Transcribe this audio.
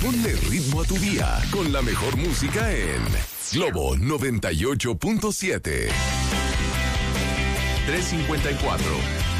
Ponle ritmo a tu día con la mejor música en Globo 98.7. 354.